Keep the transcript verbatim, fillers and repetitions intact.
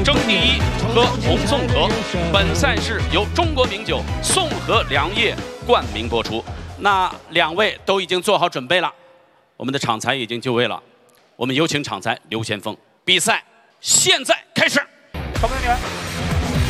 争第一喝红宋河。本赛事由中国名酒宋河良业冠名播出。那两位都已经做好准备了，我们的场裁已经就位了。我们有请场裁刘先锋，比赛现在开始。 工作人员。